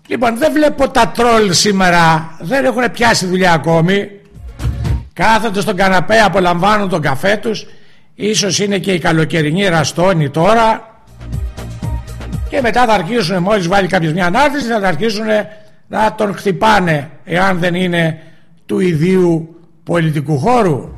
Λοιπόν, δεν βλέπω τα τρόλ σήμερα. Δεν έχουν πιάσει δουλειά ακόμη. Κάθονται στον καναπέ, απολαμβάνουν τον καφέ τους. Ίσως είναι και η καλοκαιρινή ραστόνη τώρα. Και μετά θα αρχίσουν, μόλις βάλει κάποιος μια ανάρτηση, θα αρχίσουν να τον χτυπάνε, εάν δεν είναι του ιδίου πολιτικού χώρου.